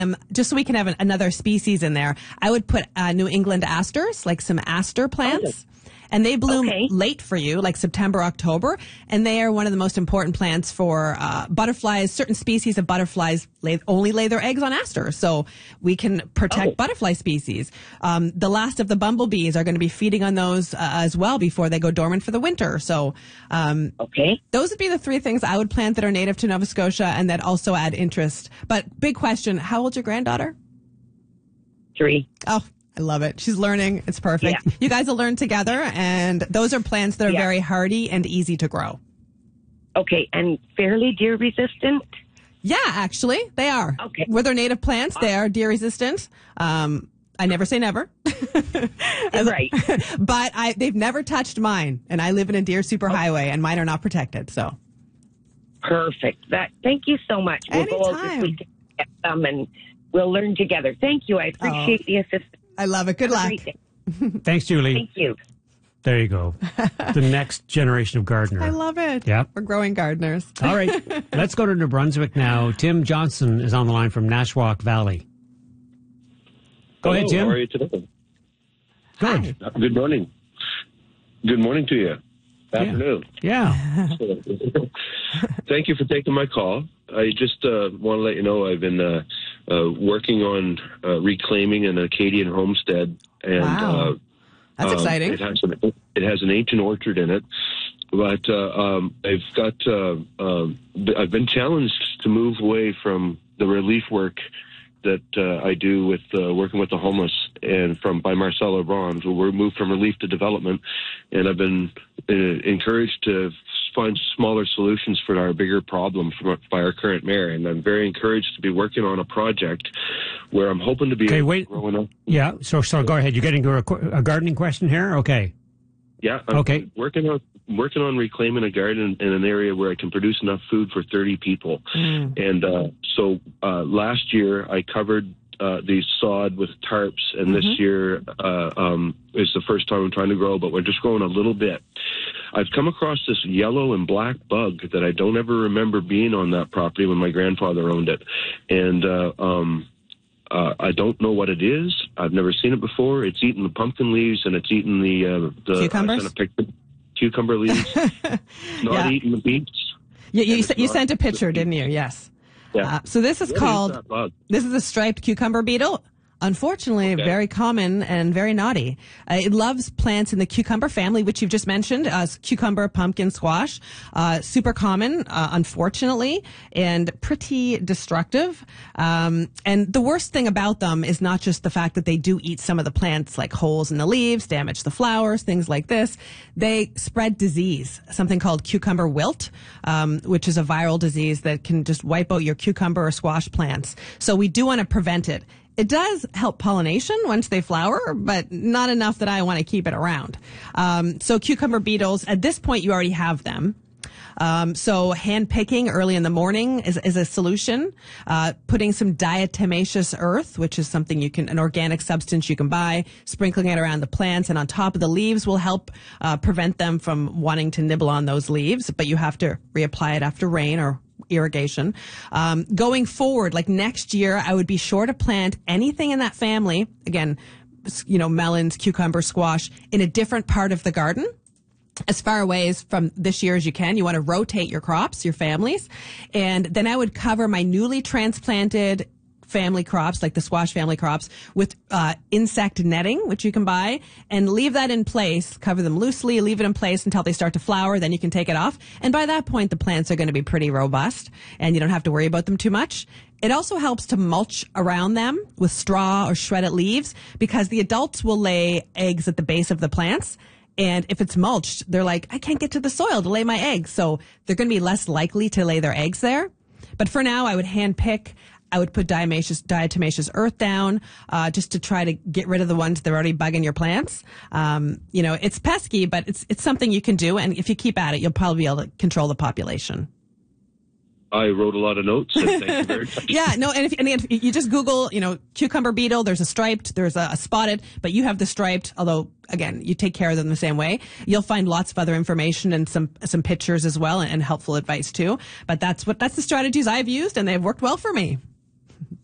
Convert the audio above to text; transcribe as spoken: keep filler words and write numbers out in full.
Um, just so we can have an, another species in there, I would put uh, New England asters, like some aster plants. And they bloom Okay. late for you, like September, October. And they are one of the most important plants for uh, butterflies. Certain species of butterflies lay, only lay their eggs on asters. So we can protect Oh. butterfly species. Um, the last of the bumblebees are going to be feeding on those uh, as well before they go dormant for the winter. So um, Okay. those would be the three things I would plant that are native to Nova Scotia and that also add interest. But big question, how old's your granddaughter? Three. Oh, I love it. She's learning. It's perfect. Yeah. You guys will learn together, and those are plants that are Yeah. very hardy and easy to grow. Okay, and fairly deer resistant? Yeah, actually, they are. Okay. Where they're native plants, they are deer resistant. Um, I never say never. Right. But I, they've never touched mine, and I live in a deer superhighway, and mine are not protected, so. Perfect. That. Thank you so much. We'll go over Anytime. this weekend and get some, and we'll learn together. Thank you. I appreciate Oh. the assistance. I love it. Good Have a luck. great day. Thanks, Julie. Thank you. There you go. The next generation of gardener. I love it. Yep. We're growing gardeners. All right. Let's go to New Brunswick now. Tim Johnson is on the line from Nashwauk Valley. Go ahead, Hello, Tim. How are you today? Good. Uh, Good morning. Good morning to you. Afternoon. Yeah. Thank you for taking my call. I just uh, want to let you know I've been uh, uh, working on uh, reclaiming an Acadian homestead, and Wow. uh, That's um, exciting. It has an it has an ancient orchard in it, but uh, um, I've got uh, um, I've been challenged to move away from the relief work that uh, I do with uh, working with the homeless, and from by Marcella Braun. So we're moved from relief to development, and I've been uh, encouraged to find smaller solutions for our bigger problem from, by our current mayor. And I'm very encouraged to be working on a project where I'm hoping to be Okay, able wait. to grow enough. Yeah. So, so go ahead. You're getting to a, qu- a gardening question here? Okay. Yeah, I'm Okay. working on working on reclaiming a garden in an area where I can produce enough food for thirty people. Mm. And uh, so uh, last year I covered uh, the sod with tarps, and this year uh, um, is the first time I'm trying to grow, but we're just growing a little bit. I've come across this yellow and black bug that I don't ever remember being on that property when my grandfather owned it. And uh, um, uh, I don't know what it is. I've never seen it before. It's eaten the pumpkin leaves, and it's eaten the... Uh, the Cucumbers? I sent a picture. Cucumber leaves. It's not Yeah. eating the beets. You, you, And s- it's you not- sent a picture, didn't you? Yes. Yeah. Uh, so this is What is called... that bug? This is a striped cucumber beetle. Unfortunately, Okay. very common and very naughty. Uh, it loves plants in the cucumber family, which you've just mentioned, uh, cucumber, pumpkin, squash. Uh, super common, uh, unfortunately, and pretty destructive. Um, and the worst thing about them is not just the fact that they do eat some of the plants, like holes in the leaves, damage the flowers, things like this. They spread disease, something called cucumber wilt, um, which is a viral disease that can just wipe out your cucumber or squash plants. So we do want to prevent it. It does help pollination once they flower, but not enough that I want to keep it around. Um, so cucumber beetles, at this point, you already have them. Um, so hand picking early in the morning is, is a solution. Uh, putting some diatomaceous earth, which is something you can, an organic substance you can buy, sprinkling it around the plants and on top of the leaves will help uh, prevent them from wanting to nibble on those leaves, but you have to reapply it after rain or irrigation. Um, going forward, like next year, I would be sure to plant anything in that family, again, you know, melons, cucumber, squash, in a different part of the garden, as far away as from this year as you can. You want to rotate your crops, your families. And then I would cover my newly transplanted family crops, like the squash family crops, with uh, insect netting, which you can buy, and leave that in place, cover them loosely, leave it in place until they start to flower, then you can take it off. And by that point, the plants are going to be pretty robust, and you don't have to worry about them too much. It also helps to mulch around them with straw or shredded leaves, because the adults will lay eggs at the base of the plants. And if it's mulched, they're like, I can't get to the soil to lay my eggs. So they're going to be less likely to lay their eggs there. But for now, I would hand pick. I would put diatomaceous, diatomaceous earth down, uh, just to try to get rid of the ones that are already bugging your plants. Um, you know, it's pesky, but it's, it's something you can do. And if you keep at it, you'll probably be able to control the population. I wrote a lot of notes, and thank you very much. Yeah, no, and if, and if you just Google, you know, cucumber beetle, there's a striped, there's a, a spotted, but you have the striped, although, again, you take care of them the same way. You'll find lots of other information and some, some pictures as well, and, and helpful advice too. But that's what, that's the strategies I've used, and they've worked well for me.